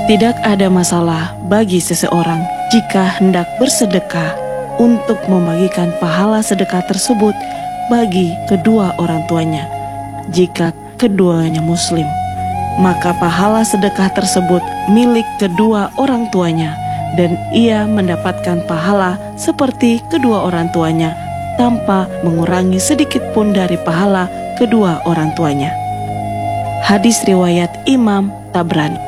Tidak ada masalah bagi seseorang jika hendak bersedekah untuk membagikan pahala sedekah tersebut bagi kedua orang tuanya. Jika keduanya Muslim, maka pahala sedekah tersebut milik kedua orang tuanya dan ia mendapatkan pahala seperti kedua orang tuanya tanpa mengurangi sedikit pun dari pahala kedua orang tuanya. Hadis riwayat Imam Tabrani.